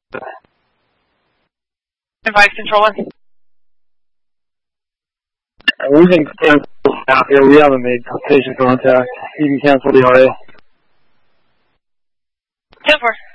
Advice Control 1. We've been out here. We haven't made patient contact. You can cancel the RA. 10-4.